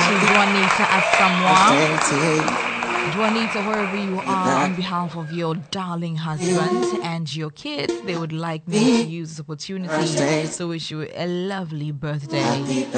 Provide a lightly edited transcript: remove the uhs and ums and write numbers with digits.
Juanita Asamoah. Juanita, wherever you are, on behalf of your darling husband and your kids, they would like me to use this opportunity to wish you a lovely birthday.